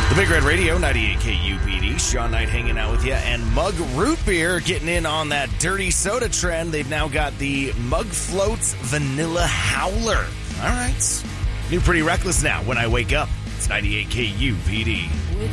The Big Red Radio, 98 KUPD. Sean Knight hanging out with you. And Mug Root Beer getting in on that dirty soda trend. They've now got the Mug Floats Vanilla Howler. All right. New Pretty Reckless now when I wake up. It's 98 KUPD.